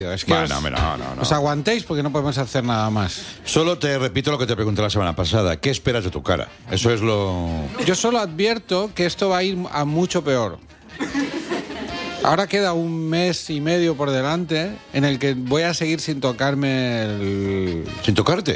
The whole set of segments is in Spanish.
Es que Bueno, no. os aguantéis porque no podemos hacer nada más. Solo te repito lo que te pregunté la semana pasada. ¿Qué esperas de tu cara? Eso es lo... Yo solo advierto que esto va a ir a mucho peor. Ahora queda un mes y medio por delante en el que voy a seguir sin tocarme el... ¿Sin tocarte?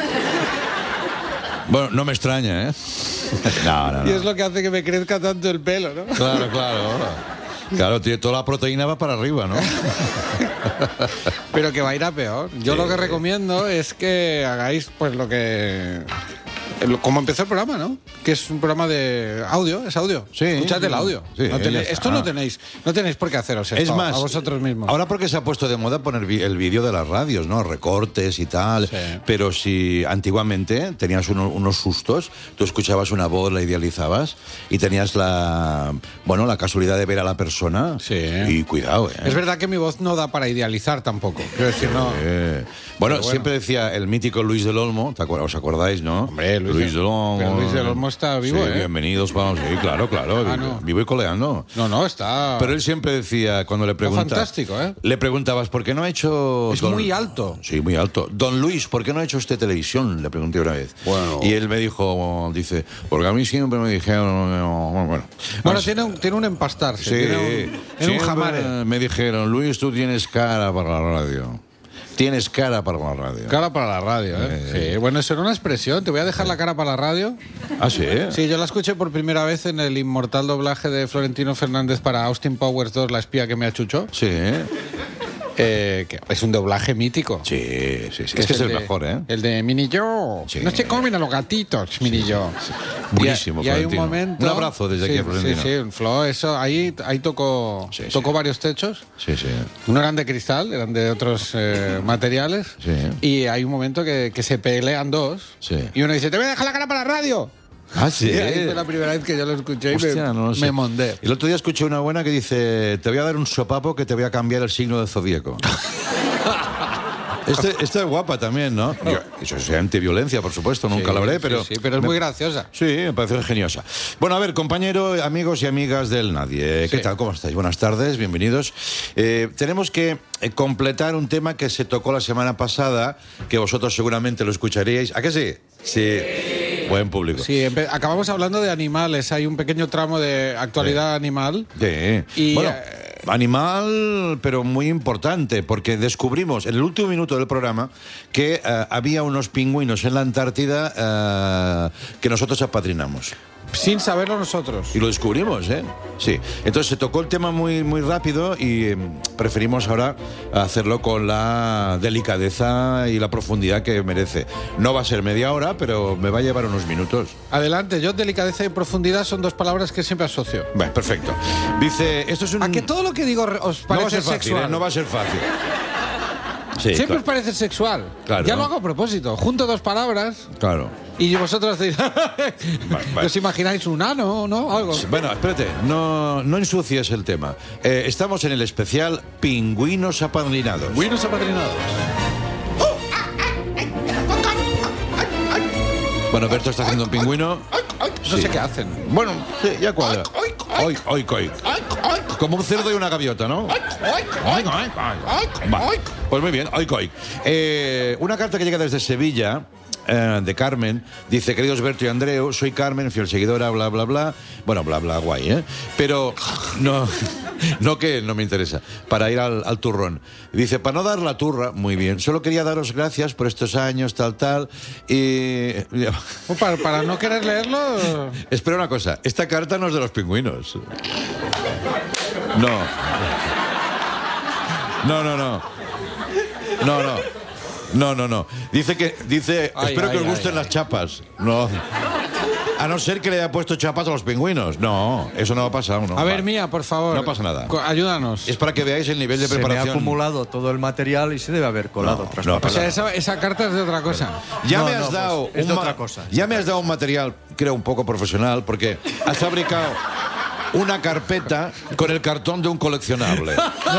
Bueno, no me extraña, ¿eh? No. Y es lo que hace que me crezca tanto el pelo, ¿no? Claro. Claro, toda la proteína va para arriba, ¿no? Pero que va a ir a peor. Yo lo que recomiendo es que hagáis pues lo que... Como empezó el programa, ¿no? Que es un programa de audio, es audio. Sí. Escuchad el audio. Sí, esto no tenéis por qué haceros esto es más, a vosotros mismos. Ahora porque se ha puesto de moda poner el vídeo de las radios, ¿no? Recortes y tal. Sí. Pero si antiguamente tenías unos sustos, tú escuchabas una voz, la idealizabas y tenías la casualidad de ver a la persona. Sí. Y cuidado, ¿eh? Es verdad que mi voz no da para idealizar tampoco. Quiero decir, no. Bueno, siempre decía el mítico Luis del Olmo, ¿os acordáis, no? Hombre, Luis del Olmo. Pero Luis del Olmo está vivo, sí, Bienvenidos, vamos. Sí, claro. No. Vivo y coleando. No, está... Pero él siempre decía, cuando le preguntabas... fantástico, ¿eh? Le preguntabas, ¿por qué no ha hecho... Es muy alto. Sí, muy alto. Don Luis, ¿por qué no ha hecho usted televisión? Le pregunté una vez. Bueno. Y él me dice, porque a mí siempre me dijeron... Bueno, tiene un empastarse. Sí. Tiene un jamare. Me dijeron, Luis, tú tienes cara para la radio. Tienes cara para la radio. Cara para la radio, ¿eh? Sí, bueno, eso era una expresión. Te voy a dejar la cara para la radio. ¿Ah, sí? Sí, yo la escuché por primera vez en el inmortal doblaje de Florentino Fernández para Austin Powers 2, La espía que me achuchó. Sí. Que es un doblaje mítico. Sí. Es que es el mejor, ¿eh? El de Mini Yo. Sí. No se comen a los gatitos, Mini Yo. Buenísimo, y hay un Florentino. momento... Un abrazo desde aquí a Florentino. Sí, Flo, eso, ahí tocó varios techos. Sí. No eran de cristal, eran de otros materiales. Sí. Y hay un momento que se pelean dos. Sí. Y uno dice, te voy a dejar la cara para la radio. Ah, sí. Ahí fue la primera vez que yo lo escuché. Hostia, y no sé. me mondé. El otro día escuché una buena que dice, te voy a dar un sopapo que te voy a cambiar el signo del zodíaco. Esta es guapa también, ¿no? Eso es antiviolencia, por supuesto, nunca la habré, pero... Sí, pero es muy graciosa. Sí, me parece ingeniosa. Bueno, a ver, compañero, amigos y amigas del Nadie, ¿qué tal? ¿Cómo estáis? Buenas tardes, bienvenidos. Tenemos que completar un tema que se tocó la semana pasada, que vosotros seguramente lo escucharíais. ¿A qué sí? Sí. Buen público. Sí, acabamos hablando de animales. Hay un pequeño tramo de actualidad animal. Sí. Y... bueno, animal, pero muy importante, porque descubrimos en el último minuto del programa que había unos pingüinos en la Antártida que nosotros apadrinamos. Sin saberlo nosotros. Y lo descubrimos, ¿eh? Sí. Entonces se tocó el tema muy rápido y preferimos ahora hacerlo con la delicadeza y la profundidad que merece. No va a ser media hora, pero me va a llevar unos minutos. Adelante, yo delicadeza y profundidad son dos palabras que siempre asocio. Bueno, perfecto. Dice, esto es un... ¿A que todo lo que digo os parece no va a ser fácil, sexual? No va a ser fácil. Sí, Siempre claro. os parece sexual. Claro. Ya lo hago a propósito. Junto dos palabras Claro. y vosotros decís... Vale. ¿Os imagináis un ano, no? Algo. Bueno, espérate, no ensucies el tema. Estamos en el especial Pingüinos apadrinados. Pingüinos apadrinados. Bueno, Berto está haciendo un pingüino. No sé qué hacen. Bueno, sí, ya cuadra. Oik. Como un cerdo y una gaviota, ¿no? Vale. Pues muy bien, oik. Una carta que llega desde Sevilla, de Carmen, dice, queridos Berto y Andreu, soy Carmen, fiel seguidora, bla, bla, bla. Bueno, bla, bla, guay, ¿eh? Pero no que no me interesa, para ir al turrón. Dice, para no dar la turra, muy bien, solo quería daros gracias por estos años, tal, y... Para no querer leerlo... Espera una cosa, esta carta no es de los pingüinos. No. Dice, espero que os gusten las chapas. No. A no ser que le haya puesto chapas a los pingüinos. No, eso no ha pasado. No. A ver, Mía, por favor. No pasa nada. Ayúdanos. Es para que veáis el nivel de preparación. Se me ha acumulado todo el material y se debe haber colado otras no, cosas. O sea, esa carta es de otra cosa. Ya me has dado es de otra cosa. Ya me has dado un material, creo, un poco profesional, porque has fabricado una carpeta con el cartón de un coleccionable.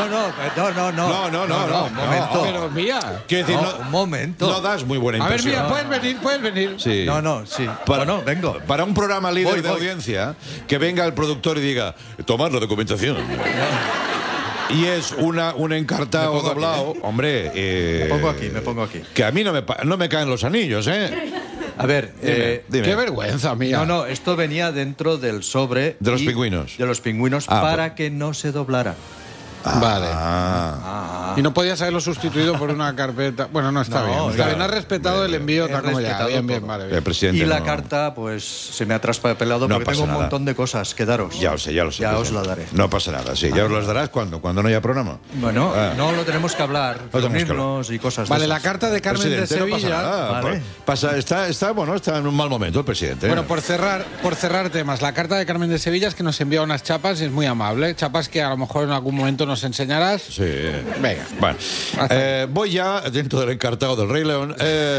No, un momento. Pero, Mía. Quiero decir, Un momento. No das muy buena A ver, impresión. Mía, puedes venir. Sí. Sí. Para, Vengo. Para un programa líder Voy. de audiencia, que venga el productor y diga, tomad la documentación. y es un encartado Me pongo aquí, doblado, hombre... Me pongo aquí. Que a mí no me caen los anillos, ¿eh? A ver, Dime. Qué vergüenza, mía. no, esto venía dentro del sobre... De los y- pingüinos. De los pingüinos Ah, para que no se doblara. Vale. Ah. Y no podías haberlo sustituido por una carpeta. Bueno, no, está No, bien. Está claro. bien, has respetado el envío He tal como ya. respetado Bien, bien, todo. vale. El Bien. presidente Y la no- carta, pues, se me ha traspapelado No porque pasa tengo un nada. montón de cosas que daros. Ya lo sé. Ya os la daré. No pasa nada, sí. Ya os las darás cuando no haya programa. Bueno, Ah. no lo tenemos que hablar. tenemos que Reunirnos y cosas Vale, de la esas. carta de Carmen de Presidente, no pasa Sevilla. nada. Vale. Está en un mal momento el presidente. Bueno, por cerrar temas, la carta de Carmen de Sevilla es que nos envía unas chapas y es muy amable. Chapas que a lo mejor en algún momento nos enseñarás. Sí. Venga. Bueno, voy ya dentro del encartado del Rey León.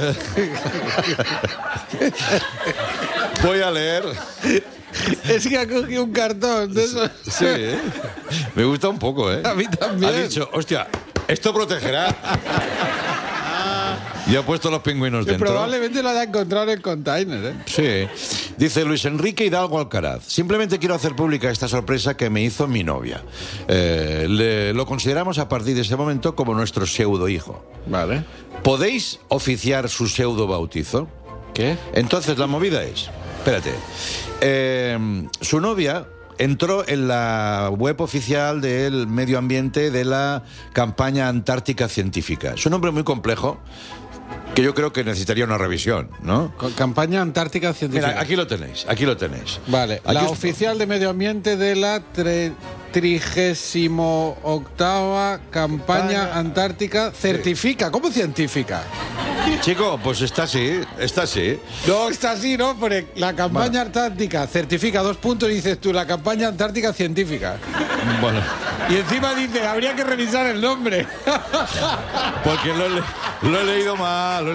Voy a leer. Es que ha cogido un cartón de eso. Sí, me gusta un poco, ¿eh? A mí también. Ha dicho, hostia, esto protegerá. Y ha puesto los pingüinos Que dentro. probablemente lo haya encontrado en el container, ¿eh? Sí. Dice Luis Enrique Hidalgo Alcaraz. Simplemente quiero hacer pública esta sorpresa que me hizo mi novia. Lo consideramos a partir de ese momento como nuestro pseudo hijo. Vale. ¿Podéis oficiar su pseudo bautizo? ¿Qué? Entonces la movida es, espérate, su novia entró en la web oficial del medio ambiente de la campaña antártica científica. Es un nombre muy complejo que yo creo que necesitaría una revisión, ¿no? Con campaña antártica científica. Mira, aquí lo tenéis. Vale, Aquí la os- oficial de medio ambiente de la 38ª campaña antártica certifica. ¿Cómo científica? Chico, pues está así. No, está así, ¿no? Porque la campaña antártica certifica 2 puntos y dices tú, la campaña antártica científica. Bueno, Y encima dice, habría que revisar el nombre. porque lo he leído mal.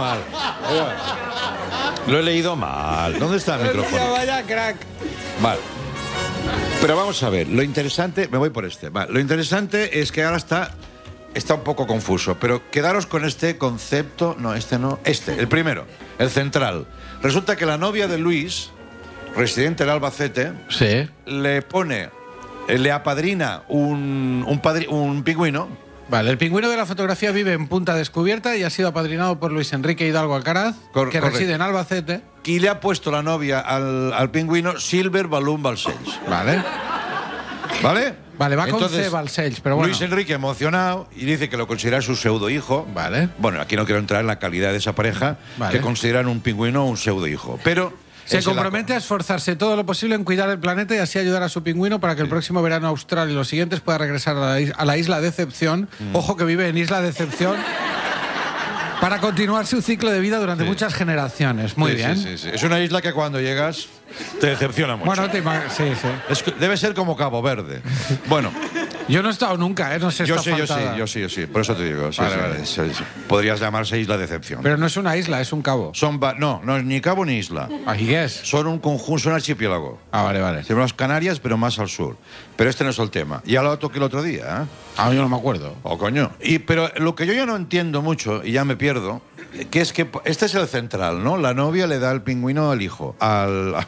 Lo he leído mal. ¿Dónde está el micrófono? Vaya crack. Vale. Pero vamos a ver, lo interesante, me voy por este. Vale, lo interesante es que ahora está un poco confuso, pero quedaros con este concepto, no, el primero, el central. Resulta que la novia de Luis, residente en Albacete, Sí. le apadrina un pingüino. Vale, el pingüino de la fotografía vive en Punta Descubierta y ha sido apadrinado por Luis Enrique Hidalgo Alcaraz, que Correcto. reside en Albacete. Y le ha puesto la novia al pingüino Silver Balloon Balcells. Vale. ¿Vale? Vale, va Entonces, con C Balcells, pero bueno. Luis Enrique emocionado y dice que lo considera su pseudo hijo. Vale. Bueno, aquí no quiero entrar en la calidad de esa pareja Vale. que consideran un pingüino un pseudo hijo. Pero Se es el compromete a esforzarse todo lo posible en cuidar el planeta y así ayudar a su pingüino para que el próximo verano austral y los siguientes pueda regresar a la isla Decepción. Ojo que vive en Isla Decepción. Para continuar su ciclo de vida durante muchas generaciones. Muy Sí, bien. sí, sí. Es una isla que cuando llegas te decepciona mucho. Bueno, sí, sí. Debe ser como Cabo Verde. Bueno, Yo no he estado nunca, ¿eh? No sé yo esta sí. faltada. Por eso te digo. Sí, Vale, sí, vale. sí. Podrías llamarse Isla Decepción. Pero no es una isla, es un cabo. No es ni cabo ni isla. ¿Aquí qué es? Son un conjunto, son archipiélago. Ah, vale, vale. Se llaman las Canarias, pero más al sur. Pero este no es el tema. Ya lo toqué el otro día, ¿eh? Ah, yo no me acuerdo. Oh, coño. Pero lo que yo ya no entiendo mucho, y ya me pierdo, que es que este es el central, ¿no? La novia le da el pingüino al hijo, al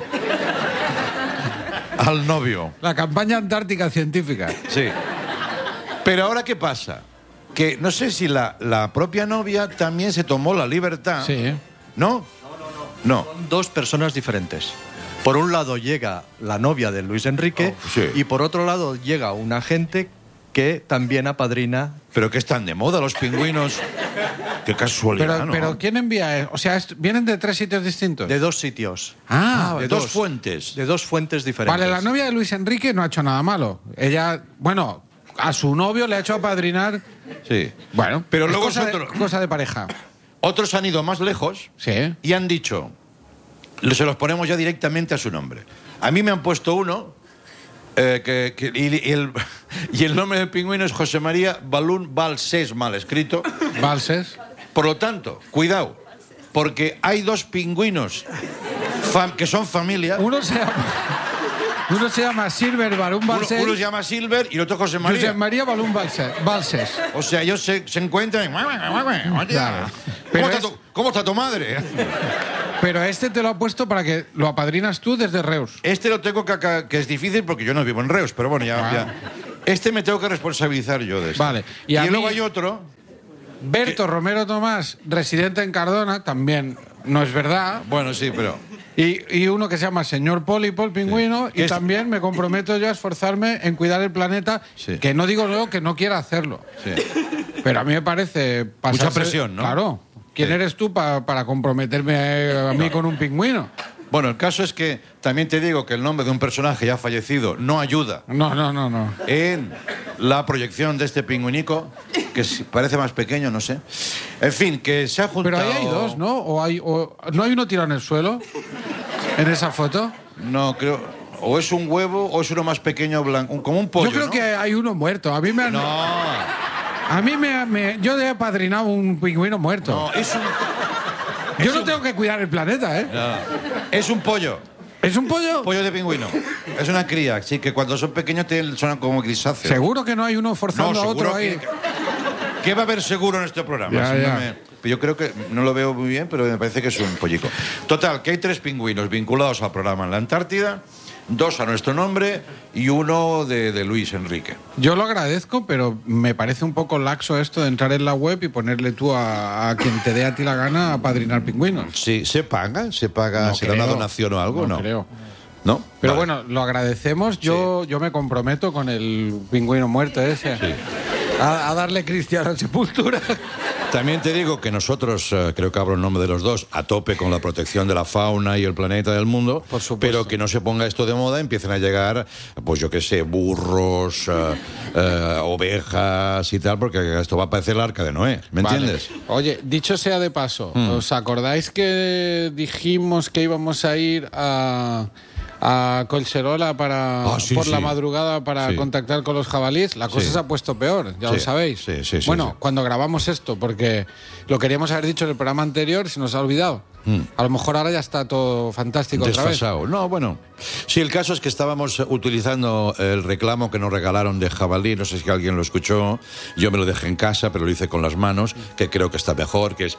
novio. La campaña antártica científica. Sí. Pero ahora, ¿qué pasa? Que no sé si la propia novia también se tomó la libertad. Sí. ¿No? No. Son dos personas diferentes. Por un lado llega la novia de Luis Enrique sí. y por otro lado llega un agente que también apadrina. Pero que están de moda los pingüinos. Qué casualidad, ¿no? Pero ¿quién envía? O sea, ¿vienen de 3 sitios distintos? De dos sitios. de dos fuentes. De dos fuentes diferentes. Vale, la novia de Luis Enrique no ha hecho nada malo. Ella, bueno, a su novio le ha hecho apadrinar. Sí. Bueno, Pero es luego cosa de pareja. otros han ido más lejos. Sí. Y han dicho, se los ponemos ya directamente a su nombre. A mí me han puesto uno, y el nombre del pingüino es José María Balún Balsés, mal escrito. Valses. Por lo tanto, cuidado, porque hay dos pingüinos que son familia. Uno se llama Silver Balún Balses. Uno se llama Silver y el otro José María. José María Balún Balses. O sea, ellos se encuentran y... Claro. Pero ¿Cómo está tu madre? Pero este te lo ha puesto para que lo apadrinas tú desde Reus. Este lo tengo que es difícil porque yo no vivo en Reus, pero bueno, ya Este me tengo que responsabilizar yo de esto. Vale. Y, a mí, luego hay otro... Berto Romero Tomás, residente en Cardona, también no es verdad. Bueno, sí, pero... Y uno que se llama Señor Pólipo, el pingüino, y también me comprometo yo a esforzarme en cuidar el planeta, que no digo yo que no quiera hacerlo. Sí. Pero a mí me parece... Mucha presión, ¿no? Claro. ¿Quién eres tú para comprometerme a mí con un pingüino? Bueno, el caso es que también te digo que el nombre de un personaje ya fallecido no ayuda. No. En la proyección de este pingüinico, que parece más pequeño, no sé. En fin, que se ha juntado... Pero ahí hay dos, ¿no? ¿No hay uno tirado en el suelo? ¿En esa foto? No, creo... O es un huevo o es uno más pequeño, blanco, como un pollo, Yo creo que hay uno muerto. A mí me han... No. A mí yo he apadrinado un pingüino muerto. No, es un... Yo no tengo que cuidar el planeta, ¿eh? No. Es un pollo. ¿Es un pollo? Pollo de pingüino. Es una cría, sí, que cuando son pequeños suenan como grisáceos. Seguro que no hay uno forzando a otro ahí. ¿Qué va a haber seguro en este programa? Ya. Yo creo que no lo veo muy bien, pero me parece que es un pollico. Total, que hay 3 pingüinos vinculados al programa en la Antártida, 2 a nuestro nombre y 1 de Luis Enrique. Yo lo agradezco, pero me parece un poco laxo esto de entrar en la web y ponerle tú a quien te dé a ti la gana a padrinar pingüinos. Sí, ¿se paga? No ¿Se da una donación o algo? No creo. ¿No? Pero vale. bueno, lo agradecemos. Yo me comprometo con el pingüino muerto ese. Sí. A darle cristiana sepultura. También te digo que nosotros, creo que hablo en nombre de los dos, a tope con la protección de la fauna y el planeta del mundo, por supuesto. Pero que no se ponga esto de moda, empiecen a llegar, pues yo qué sé, burros, ovejas y tal, porque esto va a parecer el arca de Noé, ¿me entiendes? Oye, dicho sea de paso, ¿os acordáis que dijimos que íbamos a ir a Collserola por la madrugada para contactar con los jabalíes? La cosa se ha puesto peor, ya lo sabéis. Bueno, cuando grabamos esto, porque lo queríamos haber dicho en el programa anterior, se nos ha olvidado. A lo mejor ahora ya está todo fantástico desfasado. Otra vez. No, bueno. Sí, el caso es que estábamos utilizando el reclamo que nos regalaron de jabalí, no sé si alguien lo escuchó, yo me lo dejé en casa, pero lo hice con las manos, que creo que está mejor, que es...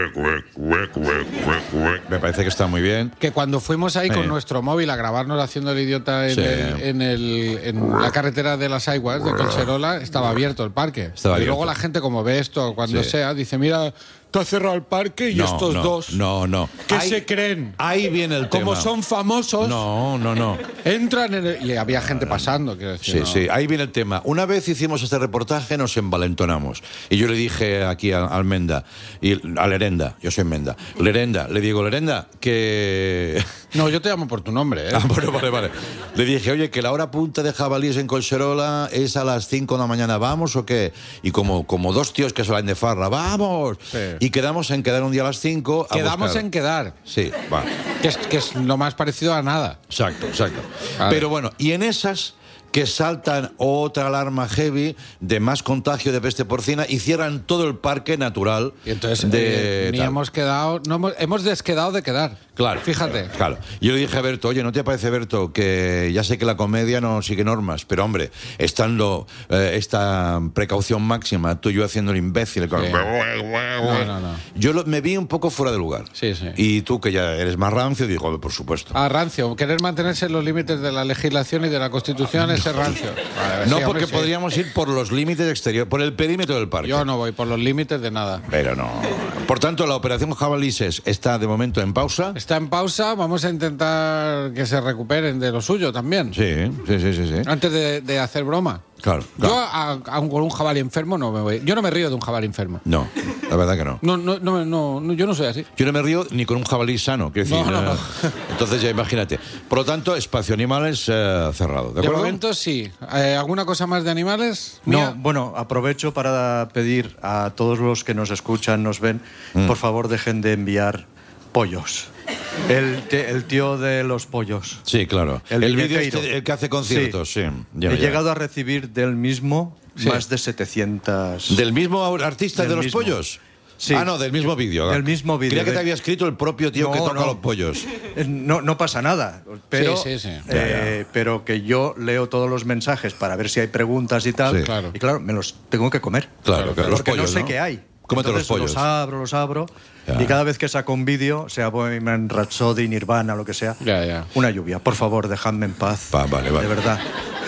Me parece que está muy bien. Que cuando fuimos ahí con nuestro móvil a grabarnos haciendo el idiota en la carretera de las Aiguas de Collserola, estaba abierto el parque. Y luego la gente, como ve esto cuando sea, dice, mira... Te ha cerrado el parque y estos dos. No. ¿Qué se creen? Ahí viene el tema. Como son famosos. No. Entran en y había gente pasando, quiero decir. Sí, ahí viene el tema. Una vez hicimos este reportaje, nos envalentonamos. Y yo le dije aquí al Menda, y a Lerenda, yo soy Menda. Lerenda, le digo, Lerenda, que... No, yo te llamo por tu nombre, ¿eh? Bueno, vale. Le dije, oye, que la hora punta de jabalíes en Collserola es a las 5 de la mañana, ¿vamos o qué? Y como 2 tíos que se van de farra, ¡vamos! Sí. Y quedamos en quedar un día a las 5. Quedamos en quedar. Sí, va. Que es lo más parecido a nada. Exacto. Vale. Pero bueno, y en esas que saltan otra alarma heavy de más contagio de peste porcina y cierran todo el parque natural. Y entonces hemos desquedado de quedar. Claro. Fíjate. Claro. Yo le dije a Berto, oye, ¿no te parece, Berto, que ya sé que la comedia no sigue normas, pero hombre, estando esta precaución máxima, tú y yo haciendo el imbécil. Sí. No. Yo me vi un poco fuera de lugar. Sí. Y tú, que ya eres más rancio, digo, por supuesto. Rancio. Querer mantenerse en los límites de la legislación y de la Constitución es ser rancio. Vale, no, porque podríamos ir por los límites exteriores, por el perímetro del parque. Yo no voy por los límites de nada. Pero no. Por tanto, la operación Jabalíes está de momento en pausa. Está en pausa, vamos a intentar que se recuperen de lo suyo también. Sí. Antes de hacer broma. Claro. Yo con un jabalí enfermo no me voy. Yo no me río de un jabalí enfermo. No, la verdad que no. No, yo no soy así. Yo no me río ni con un jabalí sano, quiero decir. No. Entonces ya imagínate. Por lo tanto, espacio animales cerrado. ¿De acuerdo? Momento sí. ¿Alguna cosa más de animales? No, bueno, aprovecho para pedir a todos los que nos escuchan, nos ven, por favor dejen de enviar pollos. El tío de los pollos. Sí, claro. El vídeo el que hace conciertos, sí. He llegado a recibir del mismo más de 700... ¿Del mismo artista de los pollos? Sí. No, del mismo vídeo. Del mismo vídeo. Creía que te había escrito el propio tío que toca los pollos. No pasa nada, pero, sí. Pero que yo leo todos los mensajes para ver si hay preguntas y tal. Sí. Claro. Y claro, me los tengo que comer. Claro, los porque pollos, no sé qué hay. Cómete los pollos. Los abro. Ya. Y cada vez que saco un vídeo, sea Bohemian Rhapsody, Nirvana, lo que sea, una lluvia. Por favor, dejadme en paz. Vale. De verdad.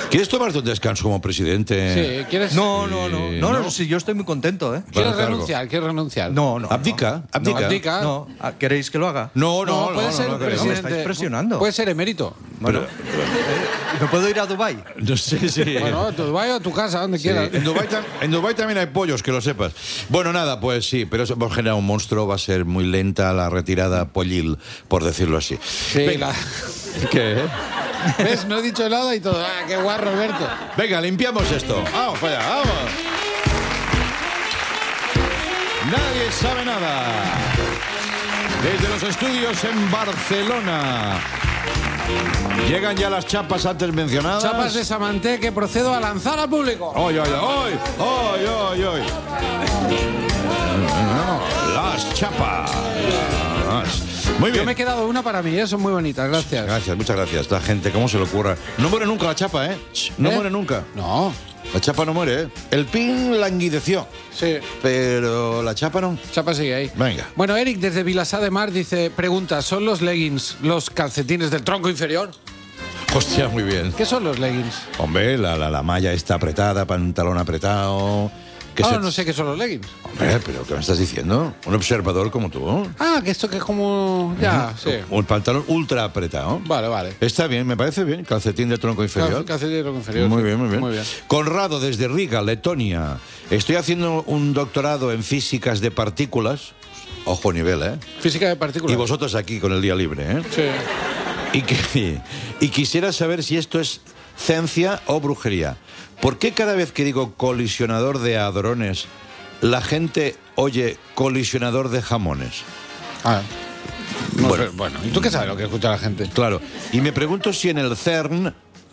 ¿Quieres tomarte un descanso como presidente? Sí, ¿quieres? No, ¿no? sí, yo estoy muy contento, ¿eh? ¿Quieres Para el renunciar? ¿Quieres renunciar? No. Abdica. Abdica. No, ¿queréis que lo haga? No, puede ser no, presidente. me estáis presionando. Puede ser emérito. Bueno, ¿me puedo ir a Dubái? No sé si... Bueno, tú vayas a tu casa, donde Sí, quieras. en Dubái también hay pollos, que lo sepas. Bueno, nada, pues sí, pero eso por generar un monstruo va a ser muy lenta la retirada pollil, por decirlo así. Sí, ¿Qué? ¿Ves? No he dicho nada y todo. ¡Ah, qué guarro, Alberto! Venga, limpiamos esto. Vamos para allá, vamos. Nadie sabe nada. Desde los estudios en Barcelona. Llegan ya las chapas antes mencionadas. Chapas de Samanté que procedo a lanzar al público. ¡Oy! Las chapas. Muy bien. Yo me he quedado una para mí, son muy bonitas, gracias. Gracias, muchas gracias. La gente, ¿cómo se le ocurra? No muere nunca la chapa, ¿eh? No muere nunca. No. La chapa no muere, ¿eh? El pin languideció, Sí. pero la chapa no. Chapa sigue ahí. Venga. Bueno, Eric desde Vilassar de Mar dice, pregunta, ¿son los leggings los calcetines del tronco inferior? Hostia, muy bien. ¿Qué son los leggings? Hombre, la malla está apretada, pantalón apretado. No sé qué son los leggings. Hombre, pero ¿qué me estás diciendo? Un observador como tú. Ah, que esto que es como... Ya, sí. Un pantalón ultra apretado. Vale. Está bien, me parece bien. Calcetín de tronco inferior. Calcetín del tronco inferior. Muy sí. bien, muy bien. Muy bien. Conrado, desde Riga, Letonia. Estoy haciendo un doctorado en físicas de partículas. Ojo nivel, ¿eh? Física de partículas. Y vosotros aquí con el día libre, ¿eh? Sí. Y quisiera saber si esto es ciencia o brujería. ¿Por qué cada vez que digo colisionador de hadrones, la gente oye colisionador de jamones? Ah. Bueno, ¿y tú qué sabes lo que escucha la gente? Claro. Y me pregunto si en el CERN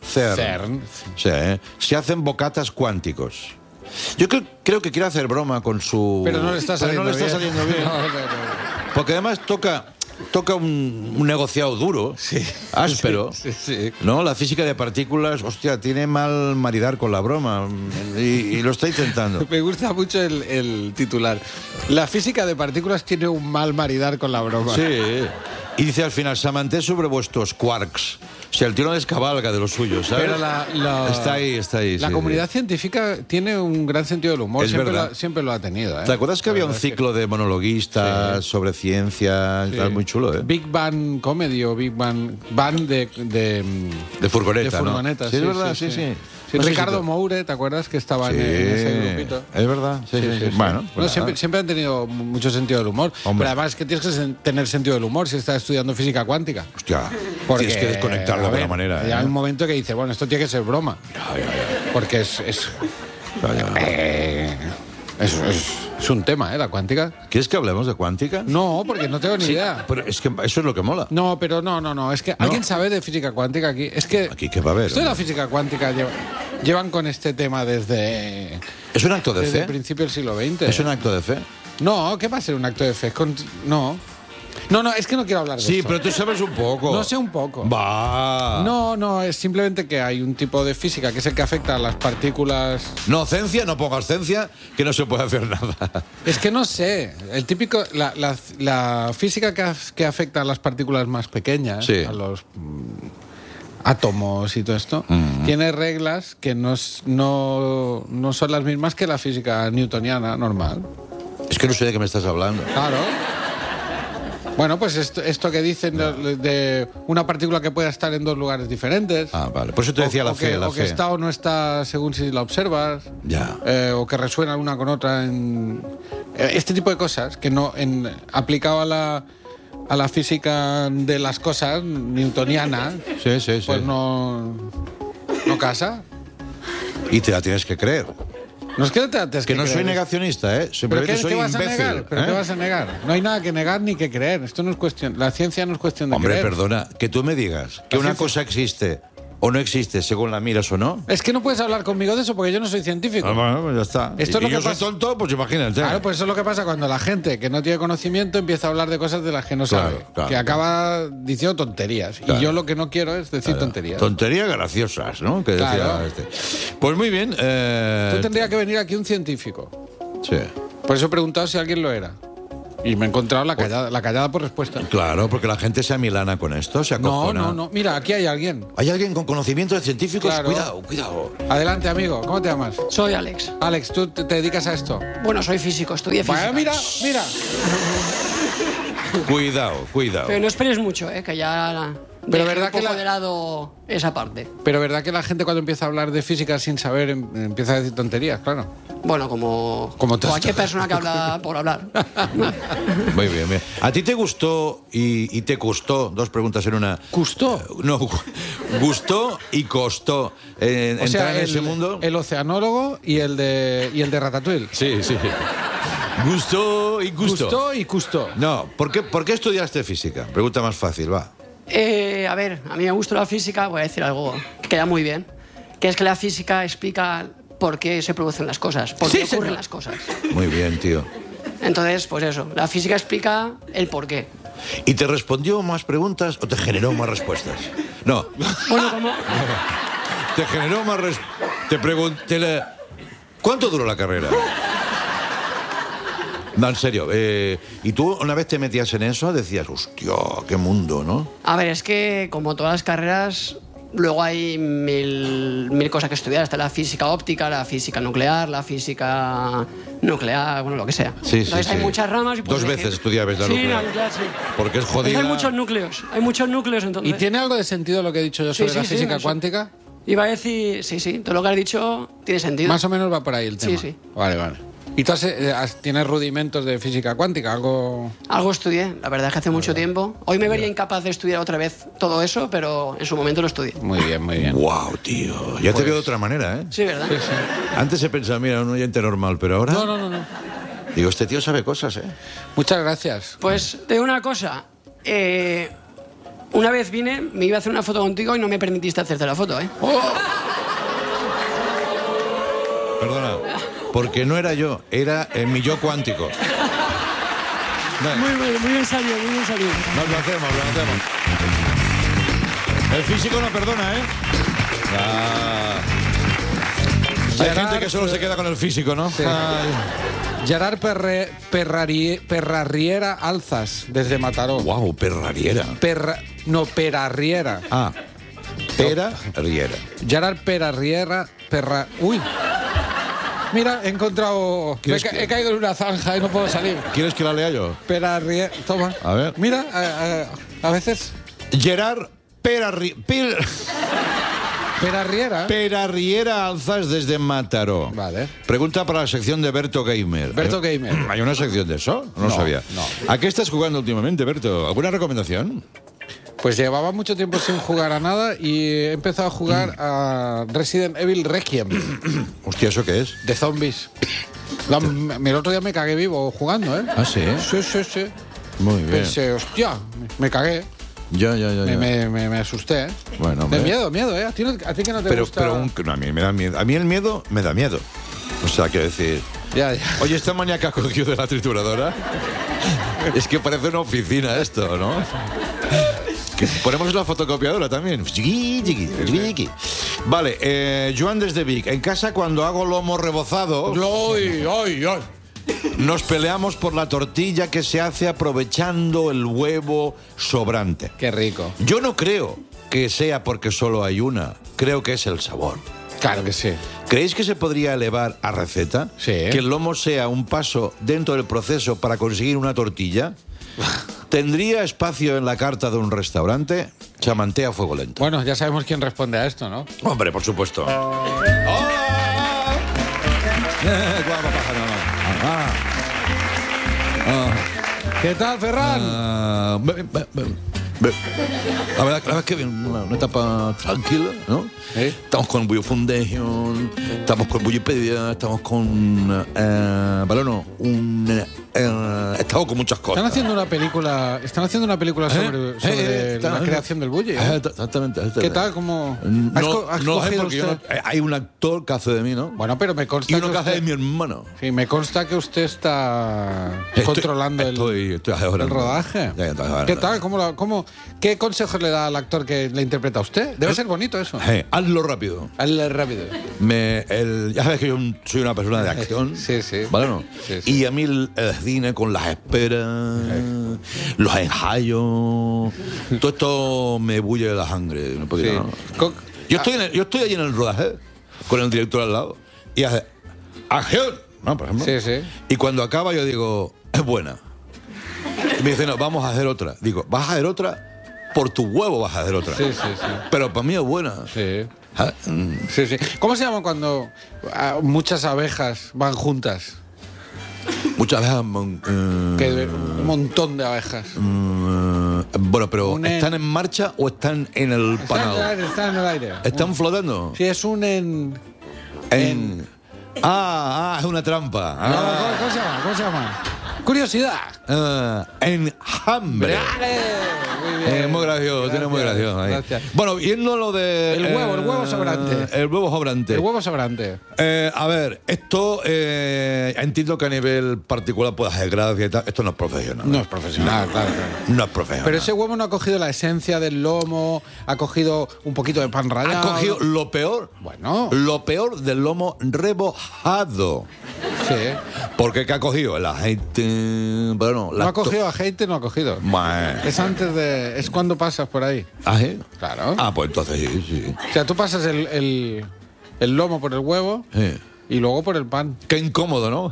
sí, se hacen bocatas cuánticos. Yo creo que quiere hacer broma con su... Pero no le está saliendo bien. saliendo bien. No. Porque además toca un negociado duro, áspero, Sí. ¿no? La física de partículas, hostia, tiene mal maridar con la broma y lo está intentando. Me gusta mucho el titular. La física de partículas tiene un mal maridar con la broma. Sí. Y dice al final, Samanté sobre vuestros quarks. O sea, el tío no descabalga de los suyos, ¿sabes? Pero Está ahí. La sí, comunidad científica tiene un gran sentido del humor. Es verdad. Siempre lo ha tenido, ¿eh? ¿Te acuerdas que había un ciclo de monologuistas sobre ciencia y tal? Muy chulo, ¿eh? Big Bang Comedy o Big Bang De furgoneta, de furgoneta, ¿no? Sí, es verdad, sí. Sí, No sé Ricardo si Moure, ¿te acuerdas que estaba Sí, en ese grupito? es verdad, sí. Bueno, pues nada. siempre han tenido mucho sentido del humor. Hombre. Pero además es que tienes que tener sentido del humor si estás estudiando física cuántica. Hostia, Porque, tienes que desconectarlo a de ver, la manera. Hay un momento que dice, bueno, esto tiene que ser broma. Porque es un tema, la cuántica. ¿Quieres que hablemos de cuántica? No, porque no tengo ni idea. Pero es que eso es lo que mola. No, pero no. Es que alguien sabe de física cuántica aquí. Es que Aquí, ¿qué va a haber? esto de la física cuántica llevan con este tema desde ¿Es un acto de el fe? principio del siglo XX. ¿Es un acto de fe? No, ¿qué va a ser un acto de fe? No, es que no quiero hablar de Sí, esto. pero tú sabes un poco. No sé un poco. Va. No, es simplemente que hay un tipo de física que es el que afecta a las partículas. No, ciencia, no pongas ciencia, que no se puede hacer nada. Es que no sé. El típico. La física que afecta a las partículas más pequeñas, Sí. a los átomos y todo esto, tiene reglas que no son las mismas que la física newtoniana normal. Es que no sé de qué me estás hablando. Claro. Bueno, pues esto que dicen de una partícula que pueda estar en dos lugares diferentes. Ah, vale. Por eso te decía la fe. Que está o no está según si la observas. Ya. O que resuena una con otra. Este tipo de cosas que no aplicado a la física de las cosas newtoniana, Sí. pues no casa. Y te la tienes que creer. No es que te tienes Que no soy creer. negacionista, ¿eh? ¿Pero Simplemente qué soy vas imbécil. a negar? ¿Pero ¿eh? qué vas a negar? No hay nada que negar ni que creer. Esto no es cuestión. La ciencia no es cuestión de Hombre, creer. perdona, que tú me digas que La una ciencia- cosa existe o no existe según la miras o no. Es que no puedes hablar conmigo de eso porque yo no soy científico. Bueno, pues ya está. Esto es y lo yo que soy pasa- tonto, pues imagínate. Claro, pues eso es lo que pasa cuando la gente que no tiene conocimiento empieza a hablar de cosas de las que no Claro, sabe. claro, que acaba diciendo tonterías. Claro. Y yo lo que no quiero es decir tonterías. Tonterías graciosas, ¿no? Que decía Claro. este. Pues muy bien. Tú tendría que venir aquí un científico. Sí. Por eso he preguntado si alguien lo era. Y me he encontrado la callada por respuesta. Claro, porque la gente se amilana con esto, se acojona. No. Mira, aquí hay alguien. ¿Hay alguien con conocimientos científicos? Claro. Cuidado. Adelante, amigo. ¿Cómo te llamas? Soy Alex. Alex, ¿tú te dedicas a esto? Bueno, soy físico, estudié física. Vaya, mira. Cuidado. Pero no esperes mucho, que ya... Pero dejé verdad un poco que de lado esa parte. Pero verdad que la gente cuando empieza a hablar de física sin saber empieza a decir tonterías, claro. Bueno, como tú cualquier persona que habla por hablar. Muy bien. ¿A ti te gustó y te costó? Dos preguntas en una. ¿Gustó? No, gustó y costó entrar en ese mundo. El oceanólogo y el de Ratatouille. Sí. Gustó y costó. Gustó y costó. No, ¿por qué estudiaste física? Pregunta más fácil, va. A ver, a mí me gusta la física, voy a decir algo que queda muy bien, que es que la física explica por qué se producen las cosas, por qué ocurren las cosas. Muy bien, tío. Entonces, pues eso, la física explica el por qué. ¿Y te respondió más preguntas o te generó más respuestas? No. Bueno, como... Te generó más Te pregunté... ¿Cuánto duró la carrera? No, en serio. ¿Y tú una vez te metías en eso? Decías, hostia, qué mundo, ¿no? A ver, es que como todas las carreras, luego hay mil cosas que estudiar. Está la física óptica, la física nuclear, la física nuclear, bueno, lo que sea. Sí, Entonces hay muchas ramas. Y Dos veces estudiabas la nuclear. Sí, la nuclear, sí. Porque es jodida. Hay muchos núcleos entonces. ¿Y tiene algo de sentido lo que he dicho yo sobre la física cuántica? Iba a decir, sí, todo lo que has dicho tiene sentido. Más o menos va por ahí el tema. Sí. Vale. ¿Y tú tienes rudimentos de física cuántica? ¿Algo estudié, la verdad es que hace mucho tiempo. Hoy me vería incapaz de estudiar otra vez todo eso, pero en su momento lo estudié. Muy bien. Wow, tío. Ya te veo de otra manera, ¿eh? Sí, ¿verdad? Sí. Antes he pensado, mira, un oyente normal, pero ahora... No. Digo, este tío sabe cosas, ¿eh? Muchas gracias. Pues te digo una cosa. Una vez vine, me iba a hacer una foto contigo y no me permitiste hacerte la foto, ¿eh? Perdona, porque no era yo, era mi yo cuántico. Muy bien salido. Nos lo hacemos. El físico no perdona, ¿eh? Hay gente que solo se queda con el físico, ¿no? Sí. Gerard Perrarriera Alzas, desde Mataró. Wow, Perrariera. Perarriera. Ah, Perrariera. Gerard Perarriera. Uy. Mira, he encontrado... He caído en una zanja y no puedo salir. ¿Quieres que la lea yo? Perarriera... Toma. A ver. Mira, a veces... Gerard Perarriera Alzas desde Mataró. Vale. Pregunta para la sección de Berto Gamer. Berto Gamer. ¿Hay una sección de eso? No sabía. No. ¿A qué estás jugando últimamente, Berto? ¿Alguna recomendación? Pues llevaba mucho tiempo sin jugar a nada y he empezado a jugar a Resident Evil Requiem. Hostia, ¿eso qué es? De zombies. El otro día me cagué vivo jugando, ¿eh? ¿Ah, sí? Sí. Muy bien. Pensé, hostia, me cagué. Ya. Me asusté, ¿eh? Bueno, de miedo, ¿eh? ¿A ti que no te gusta? No, a mí me da miedo. A mí el miedo me da miedo. O sea, quiero decir... Ya. Oye, esta mañana que has cogido de la trituradora... Es que parece una oficina esto, ¿no? Que ponemos la fotocopiadora también. Vale, Joan desde Vic. En casa cuando hago lomo rebozado... ¡Ay! Nos peleamos por la tortilla que se hace aprovechando el huevo sobrante. Qué rico. Yo no creo que sea porque solo hay una. Creo que es el sabor. Claro que sí. ¿Creéis que se podría elevar a receta? Sí. Que el lomo sea un paso dentro del proceso para conseguir una tortilla. ¿Tendría espacio en la carta de un restaurante? Chamantea a fuego lento. Bueno, ya sabemos quién responde a esto, ¿no? Hombre, por supuesto. ¿Qué tal, Ferran? La verdad es que una etapa tranquila, ¿no? Estamos con Bullo Foundation, estamos con Bullipedia, estamos con... estamos con muchas cosas. Están haciendo una película sobre la creación del bully. Exactamente. ¿Qué tal? ¿Cómo No sé porque hay un actor que hace de mí, ¿no? Bueno, pero me consta y uno que hace de mi hermano. Sí, me consta que usted está controlando el rodaje. ¿Qué tal? ¿Qué consejos le da al actor que le interpreta a usted? Debe ser bonito eso. Hazlo rápido. Hazlo rápido. Ya sabes que yo soy una persona de acción. Sí. ¿Vale o no? Sí. Y a mí el cine con las áspera, los ensayos, todo esto me bulle la sangre. No podía, Sí. ¿no? Yo estoy allí en el rodaje con el director al lado y hace acción, ¿no? Por ejemplo. Sí, sí. Y cuando acaba yo digo, es buena. Y me dice, no, vamos a hacer otra. Digo, ¿vas a hacer otra? Por tu huevo vas a hacer otra. Sí, sí, sí. Pero para mí es buena. Sí. Ah, Sí, sí. ¿Cómo se llama cuando muchas abejas van juntas? Muchas veces... Un montón de abejas. bueno, pero Un ¿están en marcha o están en el panal? Están en el aire. ¿Están flotando? Sí, es un en... Es una trampa. Ah, ¿Cómo se llama? ¿Cómo se llama? Curiosidad. enjambre. ¡Vale! Muy bien. Muy gracioso, tiene muy gracioso. Ahí. Gracias. Bueno, viendo lo de... El huevo sobrante. El huevo sobrante. El huevo sobrante. A ver, esto entiendo que a nivel particular puede hacer gracia y tal. Esto no es profesional. No es profesional, claro. No es profesional. Pero ese huevo no ha cogido la esencia del lomo, ha cogido un poquito de pan rallado. ha cogido lo peor. Bueno. Lo peor del lomo rebojado. Sí. Porque ¿qué ha cogido? El aceite... Bueno, No ha cogido aceite, no ha cogido. Bueno. Es antes de... Es cuando pasas por ahí. ¿Ah, sí? Claro. Ah, pues entonces sí. O sea, tú pasas el lomo por el huevo Sí. y luego por el pan. Qué incómodo, ¿no?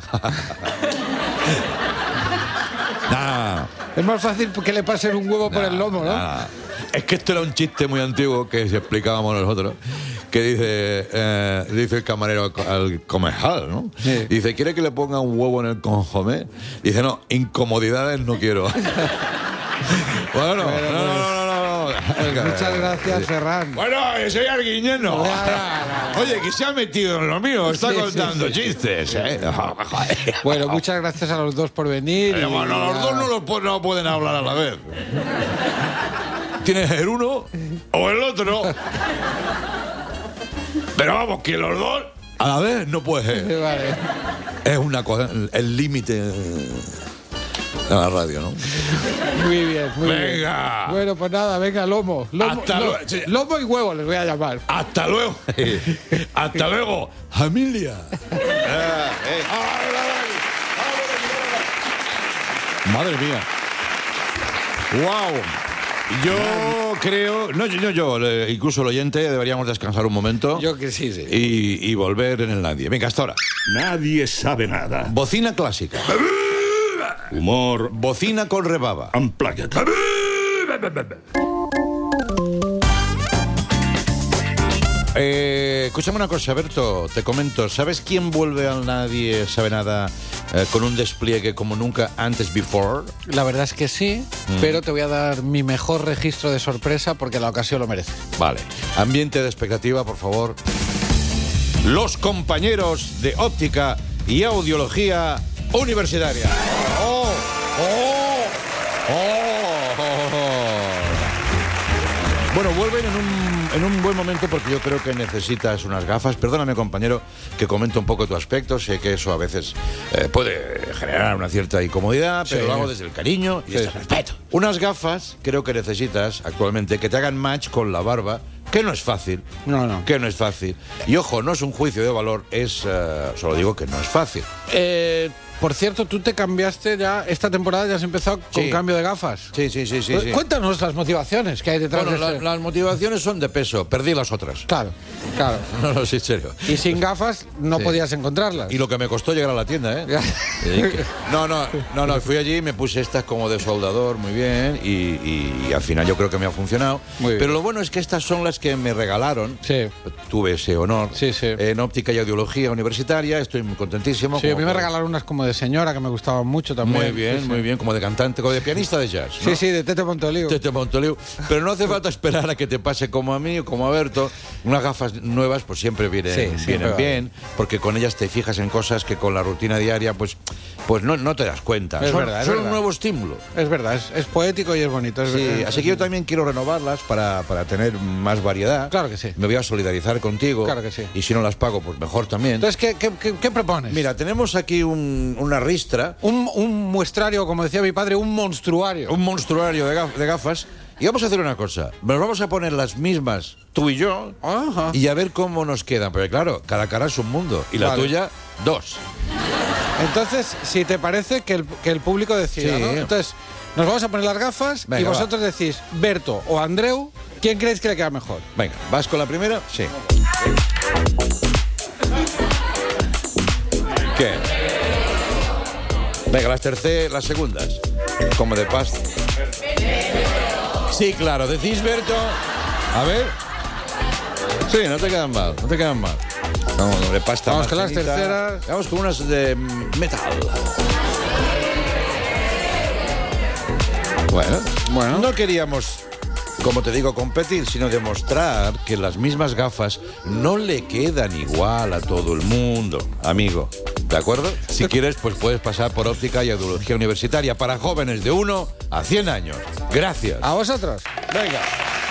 Nah, Es más fácil que le pasen un huevo por el lomo, ¿no? nah. Es que esto era un chiste muy antiguo que se explicábamos nosotros, que dice el camarero al comensal, ¿no? Sí. Dice, ¿quiere que le ponga un huevo en el consomé? Dice, no, incomodidades no quiero. Bueno, no. Venga, Muchas gracias, Ferran. Bueno, soy Arguiñano. Ya. Oye, que se ha metido en lo mío, está Sí, contando sí, sí. chistes, ¿eh? Bueno, muchas gracias a los dos por venir. y Bueno, los dos no pueden hablar a la vez. Tienes el uno o el otro. Pero vamos, que los dos a la vez no puede ser. Vale. Es una cosa, el límite de la radio, ¿no? Muy bien, muy bien. Venga. Bueno, pues nada, venga, lomo. Hasta luego. Sí. Lomo y huevo les voy a llamar. Hasta luego. Hasta luego, familia. Madre mía. Wow. Yo creo, incluso el oyente deberíamos descansar un momento. Yo que sí, sí. Y volver en el nadie. Venga, hasta ahora. Nadie sabe nada. Bocina clásica. Humor Bocina con rebaba. unplugged. Escúchame una cosa, Berto, te comento. ¿Sabes quién vuelve al Nadie Sabe Nada con un despliegue como nunca antes before? La verdad es que sí, pero te voy a dar mi mejor registro de sorpresa porque la ocasión lo merece. Vale. Ambiente de expectativa, por favor. Los compañeros de óptica y audiología universitaria. ¡Oh! ¡Oh! ¡Oh! Bueno, vuelven en un buen momento porque yo creo que necesitas unas gafas. Perdóname, compañero, que comento un poco tu aspecto. Sé que eso a veces puede generar una cierta incomodidad, pero Sí. lo hago desde el cariño y Sí. desde el respeto. Unas gafas creo que necesitas actualmente que te hagan match con la barba, que no es fácil. No. Que no es fácil. Y ojo, no es un juicio de valor, solo digo que no es fácil. Por cierto, tú te cambiaste ya, esta temporada ya has empezado con Sí. cambio de gafas. Sí. Cuéntanos las motivaciones que hay detrás Bueno, de este. las motivaciones son de peso. Perdí las otras. Claro. No, sí, en serio. Y sin gafas no Sí. podías encontrarlas. Y lo que me costó llegar a la tienda, ¿eh? No, fui allí, me puse estas como de soldador, muy bien, y al final yo creo que me ha funcionado. Muy bien. Pero lo bueno es que estas son las que me regalaron. Sí. Tuve ese honor. Sí. En óptica y audiología universitaria, estoy muy contentísimo. Sí, a como mí me por- regalaron unas como de señora que me gustaban mucho también. Muy bien, Sí, sí. muy bien, como de cantante, como de pianista de jazz, ¿no? Sí, de Tete Montoliu. Tete Montoliu. Pero no hace falta esperar a que te pase como a mí o como a Berto. Unas gafas nuevas pues siempre vienen, Sí, siempre vienen va bien, porque con ellas te fijas en cosas que con la rutina diaria pues no te das cuenta. Es son verdad, es son verdad. un nuevo estímulo. Es verdad, es poético y es bonito. Es Sí, verdad. así que yo también quiero renovarlas para tener más variedad. Claro que sí. Me voy a solidarizar contigo. Claro que sí. Y si no las pago, pues mejor también. Entonces, ¿qué propones? Mira, tenemos aquí un una ristra, Un muestrario, como decía mi padre, un monstruario. un monstruario de gafas. Y vamos a hacer una cosa. Nos vamos a poner las mismas, tú y yo, Ajá. y a ver cómo nos quedan. Porque claro, cada cara es un mundo. Y la Vale. tuya, 2. Entonces, si te parece que el público decida, Sí. ¿no? Entonces, nos vamos a poner las gafas y Venga, vosotros decís, Berto o Andreu, ¿quién creéis que le queda mejor? Venga, ¿vas con la primera? Sí. ¿Qué? Venga, las segundas. Como de pasta. Sí, claro, decís Berto. A ver. Sí, no te quedan mal, no te quedan mal. Vamos, de pasta. Vamos más con las finita. terceras. Vamos con unas de metal. Bueno, no queríamos, como te digo, competir, sino demostrar que las mismas gafas no le quedan igual a todo el mundo, amigo. ¿De acuerdo? Si quieres, pues puedes pasar por óptica y audiología universitaria para jóvenes de 1 a 100 años. Gracias. ¿A vosotros? Venga.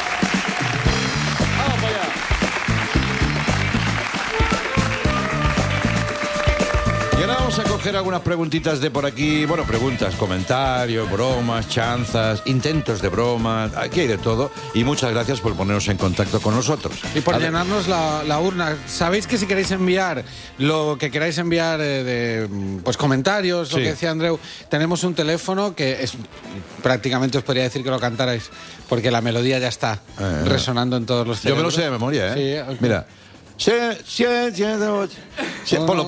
Y ahora vamos a coger algunas preguntitas de por aquí. Bueno, preguntas, comentarios, bromas, chanzas, intentos de bromas. Aquí hay de todo. Y muchas gracias por poneros en contacto con nosotros. Y por A ver, llenarnos la urna. Sabéis que si queréis enviar lo que queráis enviar pues comentarios, lo Sí. que decía Andreu, tenemos un teléfono que es prácticamente os podría decir que lo cantarais, porque la melodía ya está resonando en todos los Yo me lo cerebros. sé de memoria, ¿eh? Sí, ok. Mira. Ponlo.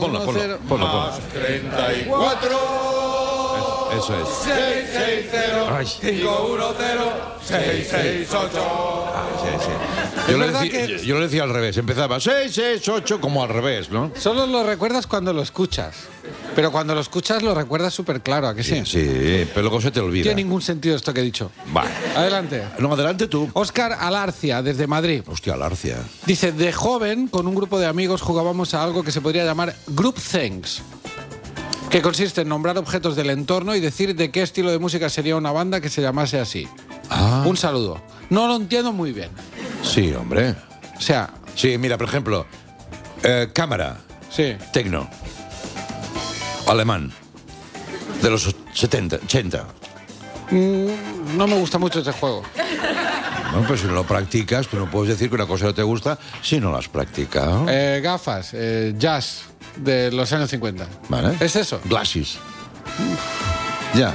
34 Eso es. 660 Ay. 510 668. Yo, Es lo verdad decía, que- yo lo decía al revés. Empezaba 668 como al revés, ¿no? Solo lo recuerdas cuando lo escuchas. Pero cuando lo escuchas lo recuerdas súper claro, ¿a que sí? Sí, pero luego se te No olvida. tiene ningún sentido esto que he dicho. Va. Adelante. No, adelante tú. Óscar Alarcia, desde Madrid. Hostia, Larcia. Dice, de joven, con un grupo de amigos jugábamos a algo que se podría llamar Group Things, que consiste en nombrar objetos del entorno y decir de qué estilo de música sería una banda que se llamase así. Un saludo. No lo entiendo muy bien. Sí, hombre. O sea, Sí, mira, por ejemplo, cámara, sí. tecno, alemán, de los 70, 80. No me gusta mucho este juego. Bueno, pues si no lo practicas, tú no puedes decir que una cosa no te gusta si no la has practicado. Gafas, jazz de los años 50. ¿Vale? ¿Es eso? Glasses. Ya.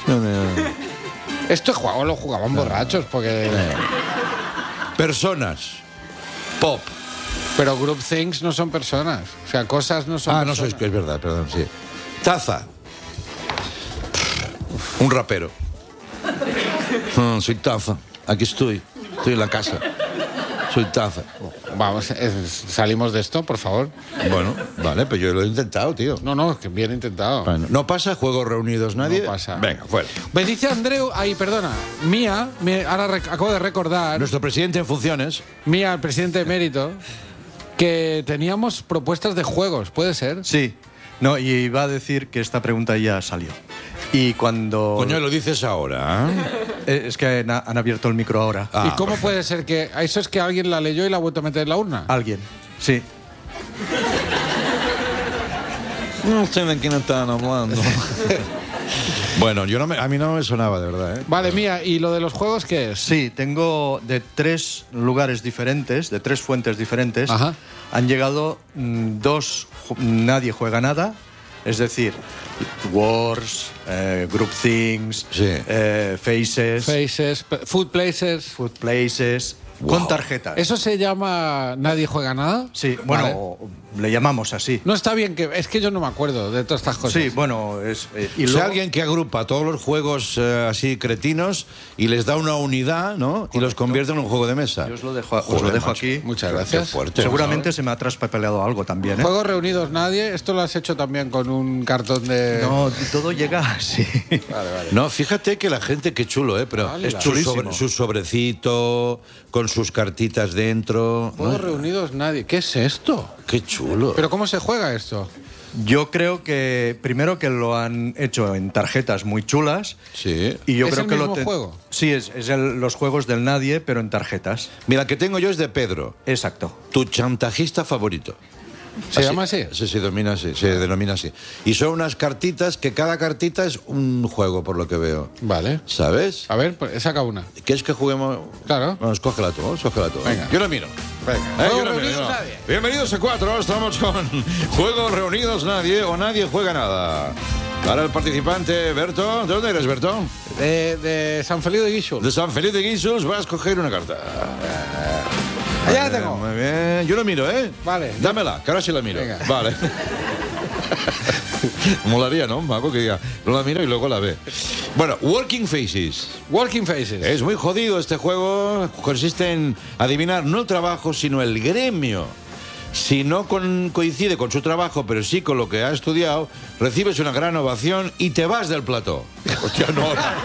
Este juego lo jugaban borrachos porque... Personas. Pop. Pero Group Things no son personas. O sea, cosas no son No personas. sois que es verdad, perdón, sí. Taza. Un rapero. Soy Taza. Aquí estoy. Estoy en la casa. Soy Taza. Vamos, salimos de esto, por favor. Bueno, vale, pero yo lo he intentado, tío. No, que bien intentado. Bueno, ¿no pasa? ¿Juegos reunidos nadie? No pasa. Venga, fuera. Me dice Andreu, perdona, Mía, ahora acabo de recordar, Nuestro presidente en funciones. Mía, el presidente emérito, que teníamos propuestas de juegos, ¿puede ser? Sí. No, y iba a decir que esta pregunta ya salió. Y cuando... Coño, lo dices ahora. ¿Eh? Es que han abierto el micro ahora. Ah, ¿Y cómo puede ser que eso es que alguien la leyó y la ha vuelto a meter en la urna? Alguien. Sí. No sé de quién están hablando. Bueno, a mí no me sonaba, de verdad, ¿eh? Vale, Mía, ¿y lo de los juegos qué es? Sí, tengo de 3 lugares diferentes, de 3 fuentes diferentes. Ajá. Han llegado 2, nadie juega nada. Es decir, Wars, Group Things, Sí. Faces, Faces, Food Places. Food Places, con tarjetas. ¿Eso se llama Nadie Juega Nada? Sí, bueno, Vale. le llamamos así. No está bien, es que yo no me acuerdo de todas estas cosas. Sí, bueno, es... y O sea, luego- alguien que agrupa todos los juegos así cretinos y les da una unidad, ¿no? Y los convierte en un juego de mesa. Yo os lo dejo, Joder, macho. aquí. Muchas Qué gracias. fuerte. Seguramente se me ha traspapeleado algo también, ¿eh? Juegos reunidos nadie, esto lo has hecho también con un cartón de... No, todo llega así. No, fíjate que la gente, qué chulo, ¿eh? Pero Vale, su chulísimo. su sobrecito, con sus cartitas dentro. ¿no? Juegos reunidos nadie. ¿Qué es esto? Qué chulo. ¿Pero cómo se juega esto? Yo creo que primero que lo han hecho en tarjetas muy chulas. Sí. Y yo ¿Es creo el que mismo lo juego? Sí, es los juegos del nadie, pero en tarjetas. Mira, el que tengo yo es de Pedro, Exacto. tu chantajista favorito. ¿Se llama así? Sí, se denomina así. Y son unas cartitas que cada cartita es un juego, por lo que veo. Vale. ¿Sabes? A ver, pues saca una. ¿Quieres que juguemos? Claro. Bueno, escógela tú. Venga. Yo la miro. Venga. Yo la miro, yo no. Bienvenidos a 4. Estamos con Juegos Reunidos Nadie o Nadie Juega Nada. Para el participante, Berto. ¿De dónde eres, Berto? De San Feliu de Guíxols. De San Feliu de Guíxols. Vas a escoger una carta. Allá la tengo. Muy bien. Yo lo miro, ¿eh? Vale. Dámela, que ahora sí la miro. Venga. Vale. Molaría, ¿no? Mago que diga, no la miro y luego la ve. Bueno, Working Faces. Working Faces. Es muy jodido este juego. Consiste en adivinar no el trabajo, sino el gremio. Si no coincide con su trabajo, pero sí con lo que ha estudiado, recibes una gran ovación y te vas del plató. Hostia, no.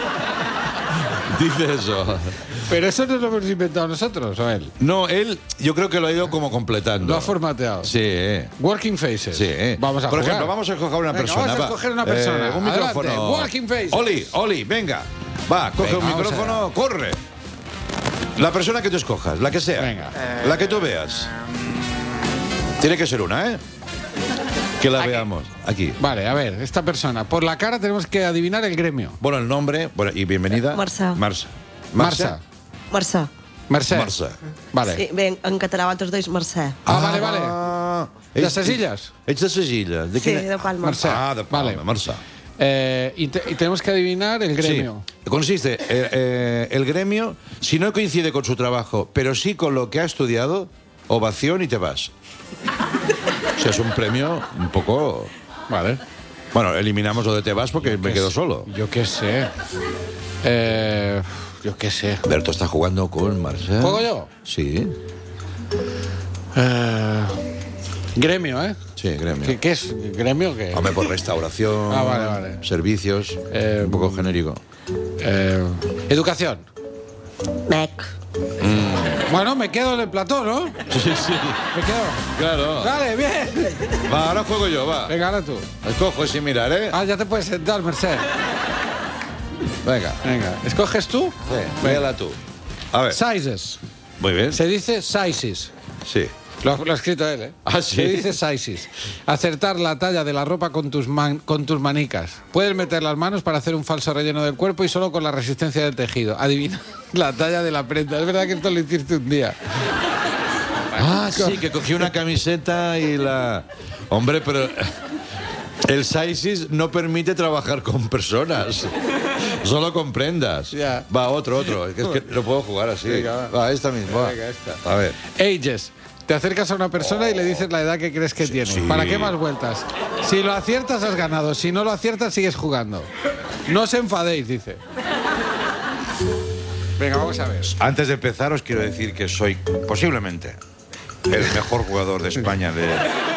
Dice eso. Pero eso no lo hemos inventado nosotros, ¿o él? No, él yo creo que lo ha ido como completando. Lo ha formateado. Sí. Working Faces. Sí. Vamos a Por jugar. ejemplo, vamos a escoger una Venga, persona. vamos a escoger una persona. Un Adelante. micrófono. Working Faces. Oli, venga. Va, coge Venga, un vamos micrófono, corre. La persona que tú escojas, la que sea. Venga. La que tú veas. Tiene que ser una, ¿eh? Que la veamos. Aquí. Vale, a ver, esta persona. Por la cara tenemos que adivinar el gremio. Bueno, el nombre. Bueno, y bienvenida. Marça. Marça. Marça. Mercè. Mercè. Marça. Vale. Sí, bé, en català vosaltres deis Mercè. Vale. De ets- ses illes. Ets de ses illes. Sí, de Palma. Mercè. De Palma, Vale. Marça. Y tenemos que adivinar el gremio. Sí. Consiste el gremio, si no coincide con su trabajo, pero sí con lo que ha estudiado, ovación y te vas. O sea, es un premio un poco... Vale. Bueno, eliminamos lo de te vas porque me quedo solo. Yo qué sé. Yo qué sé. Berto está jugando con Marcel. ¿Juego yo? Sí. Gremio, ¿eh? Sí, gremio. ¿Qué es? ¿Gremio qué? Hombre, por restauración, Vale. servicios, un poco genérico. Educación. Mec. Bueno, me quedo en el plató, ¿no? Sí. Me quedo. Claro. Vale, bien. Va, ahora juego yo, va. Venga, ahora tú. Escojo sin mirar, ¿eh? Ya te puedes sentar, Merced. Venga. Venga, ¿escoges tú? Sí, véala tú. A ver. Sizes. Muy bien. Se dice sizes. Sí. Lo ha escrito él, ¿eh? Ah, ¿sí? Se dice sizes. Acertar la talla de la ropa con tus manicas. Puedes meter las manos para hacer un falso relleno del cuerpo y solo con la resistencia del tejido. Adivina la talla de la prenda. Es verdad que esto lo hiciste un día. Sí, que cogí una camiseta y la... Hombre, pero... El sizes no permite trabajar con personas. Solo con prendas. Ya. Va, otro. Es que no puedo jugar así. Venga, va, esta misma. Va. Venga, esta. A ver. Ages. Te acercas a una persona y le dices la edad que crees que tiene. sí. ¿Para qué más vueltas? Si lo aciertas, has ganado. Si no lo aciertas, sigues jugando. No os enfadéis, dice. Venga, vamos a ver. Antes de empezar, os quiero decir que soy posiblemente el mejor jugador de España de...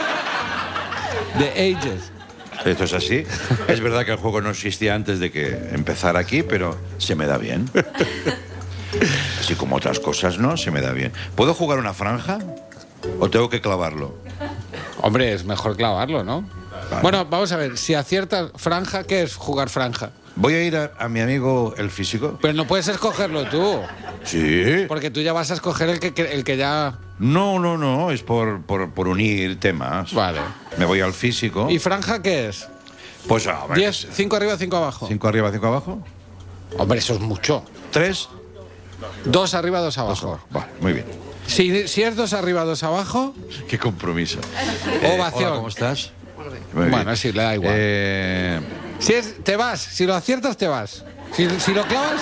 De Ages. Esto es así. Es verdad que el juego no existía antes de que empezara aquí, pero se me da bien. Así como otras cosas, ¿no? Se me da bien. ¿Puedo jugar una franja? ¿O tengo que clavarlo? Hombre, es mejor clavarlo, ¿no? Vale. Bueno, vamos a ver. Si aciertas franja, ¿qué es jugar franja? Voy a ir a mi amigo el físico. Pero no puedes escogerlo tú. Sí. Porque tú ya vas a escoger el que ya... No. Es por unir temas. Vale. Me voy al físico. ¿Y franja qué es? Pues a ver. 10, 5 arriba, 5 abajo. 5 arriba, 5 abajo. Hombre, eso es mucho. 3. 2 arriba, 2 abajo. Vale, muy bien. Si es 2 arriba, 2 abajo, Qué compromiso. ovación. Hola, ¿cómo estás? Muy bien. Bueno, sí, le da igual. Te vas. Si lo aciertas, te vas. Si lo clavas,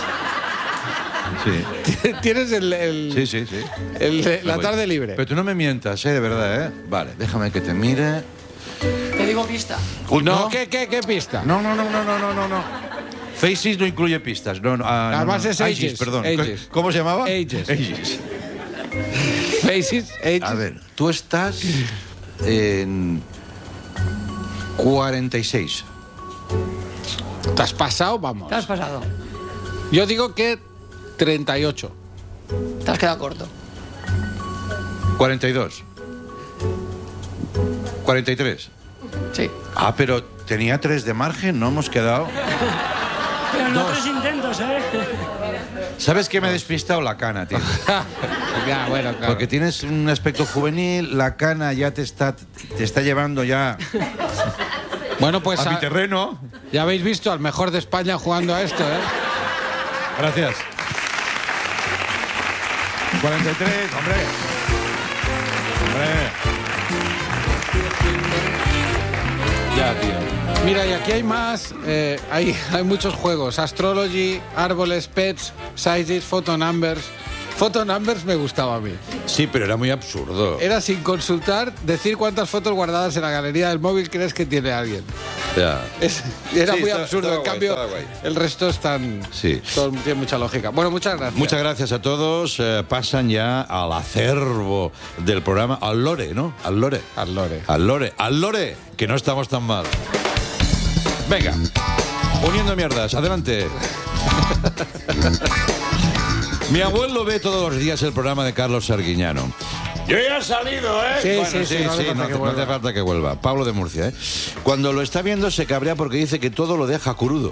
Sí. tienes el, Sí. la Voy. tarde libre. Pero tú no me mientas, de verdad, ¿eh? Vale, déjame que te mire. Te digo pista. No, ¿qué pista? No. Faces no incluye pistas. No. Además no. es Ages, Perdón. Ages. ¿Cómo se llamaba? Ages. Ages. Faces, Ages. A ver, tú estás en 46. ¿Te has pasado? Vamos. Te has pasado. Yo digo que 38. Te has quedado corto. 42. 43. Sí. Pero tenía 3 de margen, ¿no hemos quedado? Pero no 3 intentos, ¿eh? ¿Sabes qué me ha despistado? La cana, tío. Ya, bueno, claro. Porque tienes un aspecto juvenil, la cana ya te está llevando ya Bueno, pues a mi terreno. ya habéis visto al mejor de España jugando a esto, ¿eh? Gracias. 43, hombre. Ya, tío. Mira, y aquí hay más. Hay muchos juegos. Astrology, árboles, pets, sizes, photo numbers. Photo numbers me gustaba a mí. Sí, pero era muy absurdo. Era sin consultar, decir cuántas fotos guardadas en la galería del móvil crees que tiene alguien. Ya. Era Sí, muy estaba absurdo. guay, En cambio, estaba guay. el resto están. Sí. Todo tiene mucha lógica. Bueno, muchas gracias. Muchas gracias a todos. Pasan ya al acervo del programa, al lore, ¿no? Al lore. Al lore. Al lore. Al lore, que no estamos tan mal. Venga, uniendo mierdas, adelante. Mi abuelo ve todos los días el programa de Carlos Arguiñano. Yo ya he salido, ¿eh? Sí, Bueno, sí, no hace falta que no vuelva. hace falta que vuelva. Pablo de Murcia, ¿eh? Cuando lo está viendo se cabrea porque dice que todo lo deja crudo.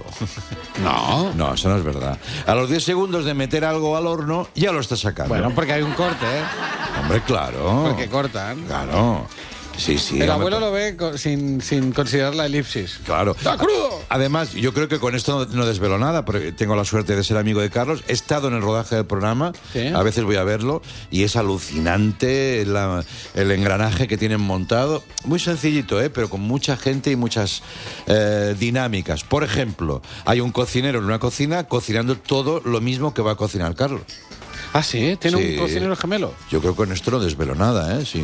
No. No, eso no es verdad. A los 10 segundos de meter algo al horno, ya lo está sacando. Bueno, porque hay un corte, ¿eh? Hombre, claro. Porque cortan. Claro. Sí, sí. El hombre, abuelo lo ve sin considerar la elipsis. Claro. ¡Está crudo! Además, yo creo que con esto no desvelo nada, porque tengo la suerte de ser amigo de Carlos. He estado en el rodaje del programa, ¿Sí? A veces voy a verlo, y es alucinante el engranaje que tienen montado. Muy sencillito, pero con mucha gente y muchas dinámicas. Por ejemplo, hay un cocinero en una cocina cocinando todo lo mismo que va a cocinar Carlos. Ah, sí, tiene Sí. un cocinero gemelo. Yo creo que con esto no desvelo nada, ¿eh? Si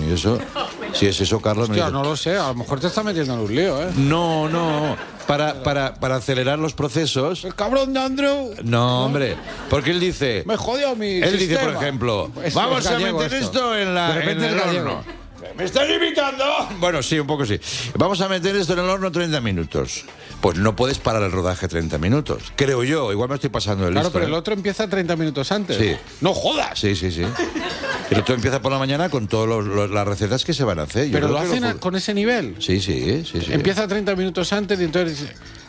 es eso, Carlos... me Hostia, dice- no lo sé, a lo mejor te está metiendo en un lío, ¿eh? No. Para acelerar los procesos... El cabrón de Andrew No, hombre, porque él dice... me jodió mi Él dice, sistema. por ejemplo, Es vamos a gallego meter esto en De repente en el es gallego. horno. ¿Me estás imitando? Bueno, sí, un poco sí. Vamos a meter esto en el horno 30 minutos. Pues no puedes parar el rodaje 30 minutos. Creo yo, igual me estoy pasando de listo. Claro, pero el ¿eh? otro empieza 30 minutos antes. Sí. ¡No jodas! Sí. El otro empieza por la mañana con todas las recetas que se van a hacer. Yo Pero creo lo que hacen con ese nivel. Sí. Empieza 30 minutos antes y entonces...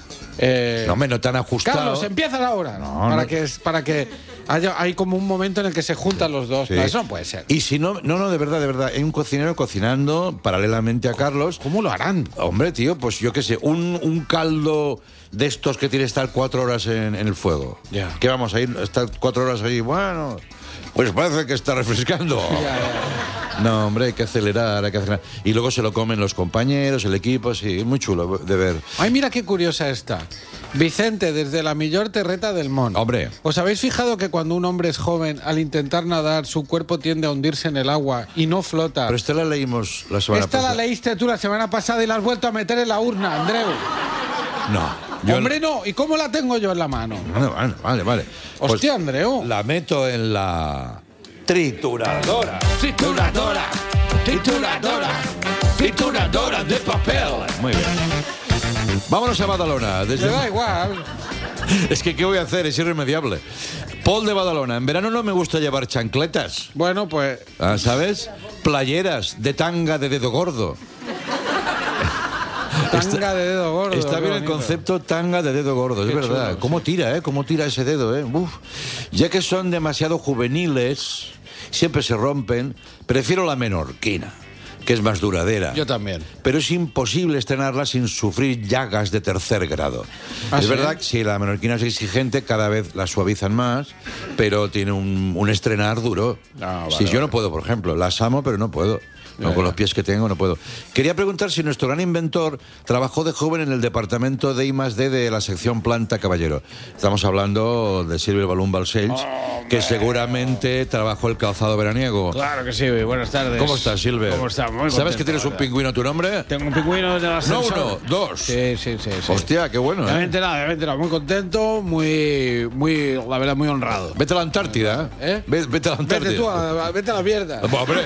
No, hombre, no tan ajustado. Carlos, empieza la hora. No, para que hay como un momento en el que se juntan los dos. Sí. No, eso no puede ser. Y si no, de verdad. Hay un cocinero cocinando paralelamente a Carlos. ¿Cómo lo harán? Hombre, tío, pues yo qué sé, un caldo de estos que tiene que estar 4 horas en el fuego. Ya. ¿Qué vamos a ir? Estar 4 horas ahí, bueno, pues parece que está refrescando. No, hombre, hay que acelerar. Y luego se lo comen los compañeros, el equipo, sí, muy chulo de ver. Ay, mira qué curiosa está. Vicente, desde la millor terreta del Mon. Hombre. ¿Os habéis fijado que cuando un hombre es joven, al intentar nadar, su cuerpo tiende a hundirse en el agua y no flota? Pero esta la leímos la semana Esta pasada. la leíste tú la semana pasada y la has vuelto a meter en la urna, Andreu. No. Hombre, no. ¿Y cómo la tengo yo en la mano? Vale. Hostia, Andreu. La meto en la trituradora. Trituradora de papel. Muy bien. Vámonos a Badalona. Me da igual. Es que, ¿qué voy a hacer? Es irremediable. Paul de Badalona. En verano no me gusta llevar chancletas. Bueno, pues... ¿Sabes? Playeras de tanga de dedo gordo. Tanga de dedo gordo. Está qué bien el bonito. concepto tanga de dedo gordo, es Qué verdad. chulo, ¿Cómo tira, ¿Cómo tira ese dedo, Uf. Ya que son demasiado juveniles, siempre se rompen, prefiero la menorquina, que es más duradera. Yo también. Pero es imposible estrenarla sin sufrir llagas de tercer grado. ¿Ah, es sí? verdad que si la menorquina es exigente, cada vez la suavizan más, pero tiene un estrenar duro. Ah, vale, Sí, yo vale. no puedo, por ejemplo. Las amo, pero no puedo. No, con los pies que tengo no puedo. Quería preguntar si nuestro gran inventor trabajó de joven en el departamento de I+D de la sección Planta Caballero. Estamos hablando de Silver Balloon Balcells, que seguramente trabajó el calzado veraniego. Claro que sí, buenas tardes. ¿Cómo estás, Silver? ¿Cómo estás? Muy ¿Sabes contento, que tienes un la verdad. pingüino a tu nombre? Tengo un pingüino de la No ascensor. uno, dos. Sí. Hostia, qué bueno, Ya me he enterado. Muy contento, la verdad, muy honrado. Vete a la Antártida. ¿Eh? Vete a la Antártida. Vete tú, vete a la mierda. Hombre,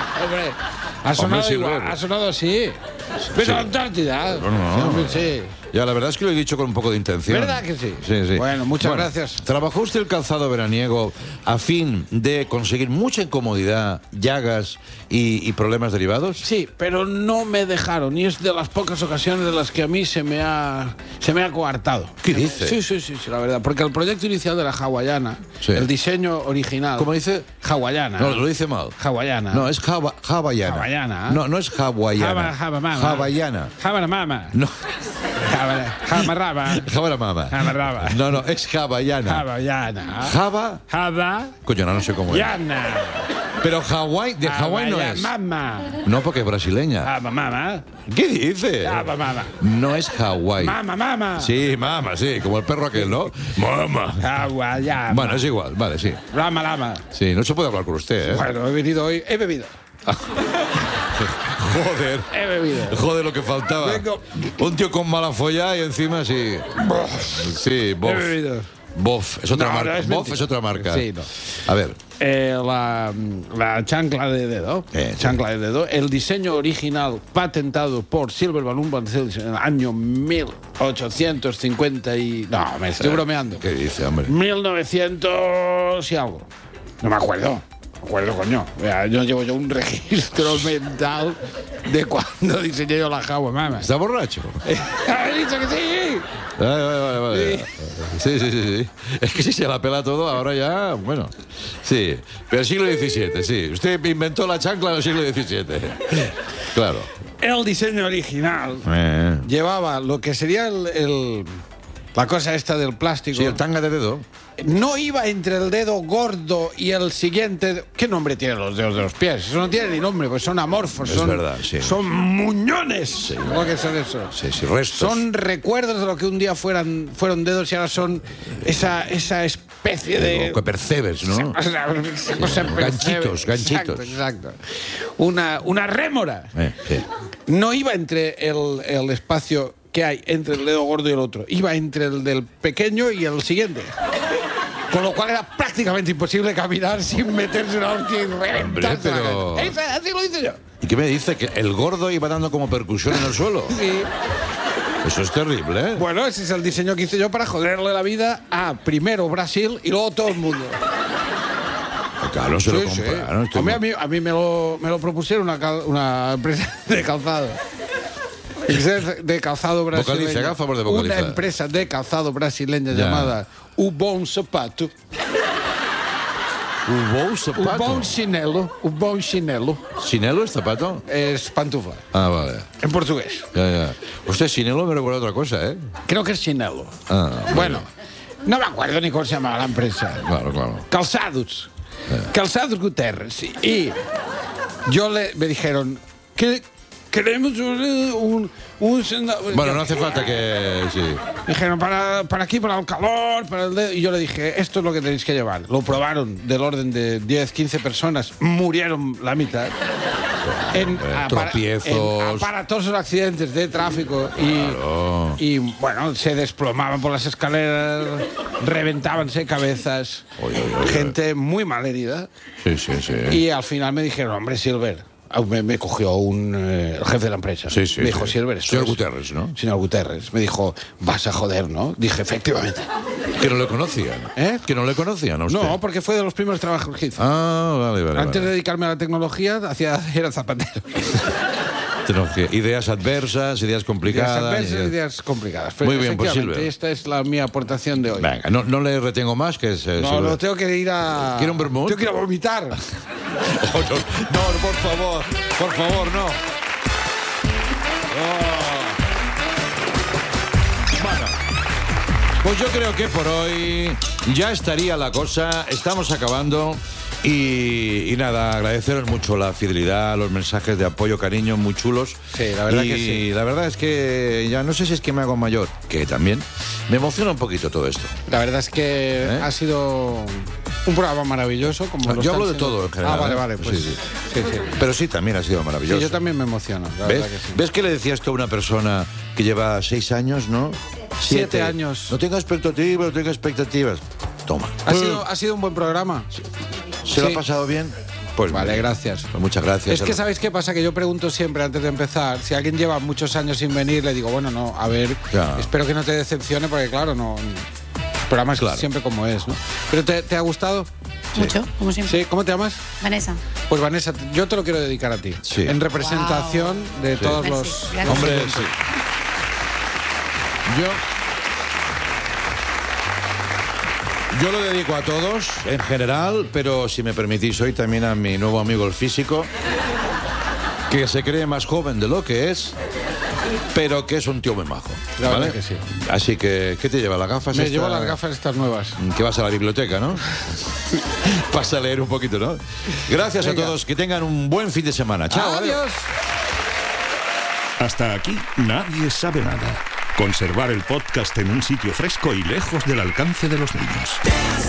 Ha sonado Silver. igual, ha sonado así. Vete a la Antártida. No. Sí, hombre, sí. Ya, la verdad es que lo he dicho con un poco de intención. ¿Verdad que sí? Sí, sí. Bueno, muchas gracias. ¿Trabajó usted el calzado veraniego a fin de conseguir mucha incomodidad, llagas y problemas derivados? Sí, pero no me dejaron y es de las pocas ocasiones de las que a mí se me ha coartado. ¿Qué dice? Sí, la verdad. Porque el proyecto inicial de la hawaiana, Sí. el diseño original... ¿Cómo dice? Hawaiana. No, lo dice mal. Hawaiana. No, es hawaiana. Hawaiana. No, no es hawaiana. Hawaiana. Habanamama. No, Habanaraba. Habanamama. Habanaraba. No, es hawaiana. Hawaiana. Java. Haba. Coño, no sé cómo es. Yana. Pero Hawái, de Hawái no es. Mama. No, porque es brasileña. Mama. ¿Qué dice? Mama. No es Hawái. Mama. Sí, mama, sí, como el perro aquel, ¿no? Mama. Hawaiana. Bueno, es igual, vale, sí. Lama. Sí, no se puede hablar con usted, ¿eh? Bueno, he venido hoy. He bebido. Joder. He bebido. Joder, lo que faltaba. Vengo. Un tío con mala folla y encima sí. Sí, bof. He bebido. Bof, es otra No, marca. no es Bof mentira. es otra marca. Sí, no. A ver. La chancla de dedo. Sí. Chancla de dedo. El diseño original patentado por Silver Balloon Bancells en el año 1850 y... No, me estoy bromeando. ¿Qué dice, hombre? 1900 y algo. No me acuerdo. Coño. Yo llevo un registro mental de cuando diseñé yo la Hawaiana. ¿Está borracho? ¡He dicho que sí! Vale. Sí. Es que si se la pela todo, ahora ya, bueno. Sí, pero el siglo XVII, sí. Usted inventó la chancla en el siglo XVII. Claro. El diseño original llevaba lo que sería la cosa esta del plástico. Sí, el tanga de dedo. No iba entre el dedo gordo y el siguiente. ¿Qué nombre tienen los dedos de los pies? Eso no tiene ni nombre, pues son amorfos. Es verdad, sí. Son muñones. ¿Cómo que son eso? Sí, restos. Son recuerdos de lo que un día fueron dedos y ahora son esa especie de... Lo que percebes, ¿no? Ganchitos. Exacto. Una rémora. Sí. No iba entre el espacio que hay entre el dedo gordo y el otro. Iba entre el del pequeño y el siguiente. Con lo cual era prácticamente imposible caminar sin meterse una hostia y reventarse la pero- cabeza. Así lo hice yo. ¿Y qué me dice? ¿Que el gordo iba dando como percusión en el suelo? Sí. Eso es terrible, ¿eh? Bueno, ese es el diseño que hice yo para joderle la vida a primero Brasil y luego todo el mundo. Claro, se lo Sí. compraron. A mí me lo propusieron una empresa de calzado. De calzado brasileño. Vocaliza, haga el favor de vocalizar. Una empresa de calzado brasileña Ya. llamada O Bom Sapato. ¿Hubo un O zapato? Bom Chinelo. O Bom Chinelo. ¿Sinelo es zapato? Es pantufla. Ah, vale. En portugués. Ya. Usted, sinelo me recuerda a otra cosa, ¿eh? Creo que es chinelo. Ah, Bueno, no me acuerdo ni cómo se llamaba la empresa. Claro. Calzados. Calzados Guterres. Y me dijeron que queremos un Bueno, no hace falta que... Sí. Me dijeron, para aquí, para el calor, para el dedo. Y yo le dije, esto es lo que tenéis que llevar. Lo probaron del orden de 10, 15 personas. Murieron la mitad. En tropiezos. aparatosos accidentes de tráfico. Y bueno, se desplomaban por las escaleras, reventábanse cabezas. Gente muy mal herida. Sí. Y al final me dijeron, hombre, Silver. Me cogió el jefe de la empresa. Sí. Me dijo, Silver, esto Señor es- Guterres, ¿no? Señor Guterres. Me dijo, vas a joder, ¿no? Dije, efectivamente. Que no le conocían. ¿Eh? Que no le conocían a usted. No, porque fue de los primeros trabajos que hice. Ah, vale. Antes de dedicarme a la tecnología, era zapatero. Tecnología. Ideas adversas, ideas complicadas. Ideas complicadas. Pero Muy bien, pues, efectivamente, Silver. esta es mi aportación de hoy. Venga, no le retengo más, que es... No, tengo que ir a... ¿Quiere un vermut? Tengo que ir a vomitar. Oh, no, por favor, no. Bueno, pues yo creo que por hoy ya estaría la cosa. Estamos acabando. Y nada, agradeceros mucho la fidelidad, los mensajes de apoyo, cariño, muy chulos. Sí, la verdad y que sí. la verdad es que ya no sé si es que me hago mayor, que también me emociona un poquito todo esto. La verdad es que ha sido un programa maravilloso. Como lo Yo están hablo de siendo- todo en general. Vale, pues Sí. sí. Pero sí, también ha sido maravilloso. Sí, yo también me emociono, la ¿Ves? verdad que sí. ¿Ves que le decías tú a una persona que lleva 6 años, no? 7 años. No tenga expectativas. Toma. Ha sido un buen programa. ¿Se lo sí. ha pasado bien? Pues vale, gracias. Pues muchas gracias. Es que ¿sabéis qué pasa? Que yo pregunto siempre antes de empezar, si alguien lleva muchos años sin venir, le digo, bueno, no, a ver, Ya. espero que no te decepcione, porque claro, no... El programa es Claro. siempre como es, ¿no? ¿Pero te ha gustado? Mucho, como siempre. Sí, ¿cómo te llamas? Vanessa. Pues Vanessa, yo te lo quiero dedicar a ti. Sí. En representación de todos Merci, los... gracias. Hombre, sí. Yo lo dedico a todos, en general, pero si me permitís hoy también a mi nuevo amigo el físico, que se cree más joven de lo que es, pero que es un tío muy majo. La verdad ¿vale? que sí. Así que, ¿qué te lleva? ¿Las gafas? Me esta? llevo las gafas estas nuevas. Que vas a la biblioteca, ¿no? Vas a leer un poquito, ¿no? Gracias Venga. a todos, que tengan un buen fin de semana. Chao, Adiós. Hasta aquí nadie sabe nada. Conservar el podcast en un sitio fresco y lejos del alcance de los niños.